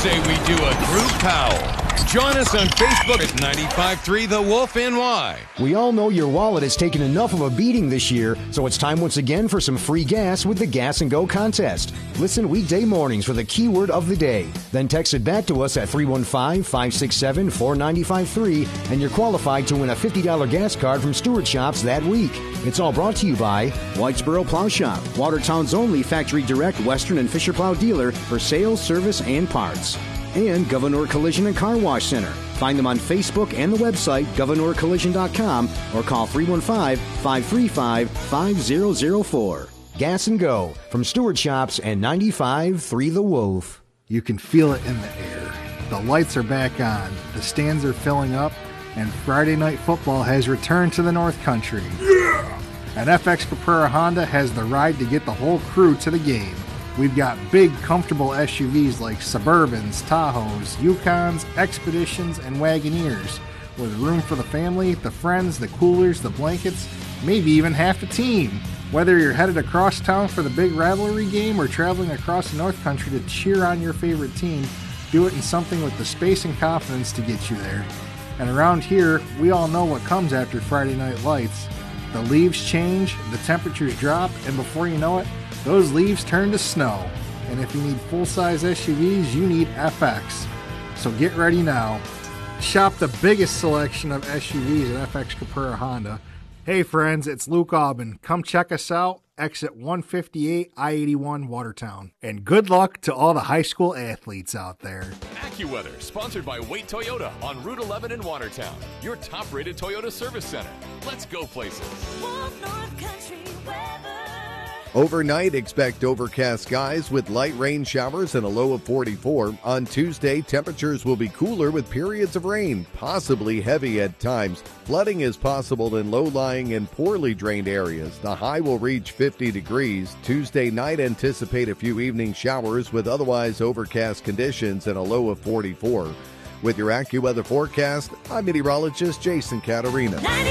say we do a Drew Powell. Join us on Facebook at 95.3 The Wolf NY. We all know your wallet has taken enough of a beating this year, so it's time once again for some free gas with the Gas and Go contest. Listen weekday mornings for the keyword of the day. Then text it back to us at 315-567-4953, and you're qualified to win a $50 gas card from Stewart Shops that week. It's all brought to you by Whitesboro Plow Shop, Watertown's only factory direct Western and Fisher Plow dealer for sales, service, and parts. And Governor Collision and Car Wash Center. Find them on Facebook and the website, governorcollision.com, or call 315-535-5004. Gas and Go from Stewart Shops and 95.3 The Wolf. You can feel it in the air. The lights are back on, the stands are filling up, and Friday Night Football has returned to the North Country. Yeah! And FX Caprera Honda has the ride to get the whole crew to the game. We've got big, comfortable SUVs like Suburbans, Tahoes, Yukons, Expeditions, and Wagoneers, with room for the family, the friends, the coolers, the blankets, maybe even half the team. Whether you're headed across town for the big rivalry game or traveling across the North Country to cheer on your favorite team, do it in something with the space and confidence to get you there. And around here, we all know what comes after Friday Night Lights. The leaves change, the temperatures drop, and before you know it, those leaves turn to snow. And if you need full-size SUVs, you need FX. So get ready now. Shop the biggest selection of SUVs at FX Caprera Honda. Hey friends, it's Luke Aubin. Come check us out. Exit 158, I-81, Watertown. And good luck to all the high school athletes out there. AccuWeather, sponsored by Waite Toyota on Route 11 in Watertown. Your top-rated Toyota service center. Let's go places. Wolf North Country weather. Overnight, expect overcast skies with light rain showers and a low of 44. On Tuesday, temperatures will be cooler with periods of rain, possibly heavy at times. Flooding is possible in low-lying and poorly drained areas. The high will reach 50 degrees. Tuesday night, anticipate a few evening showers with otherwise overcast conditions and a low of 44. With your AccuWeather forecast, I'm meteorologist Jason Caterina.